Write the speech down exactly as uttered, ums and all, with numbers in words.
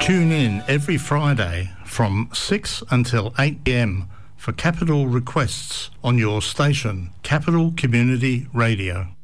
Tune in every Friday from six until eight p m for Capital Requests on your station, Capital Community Radio.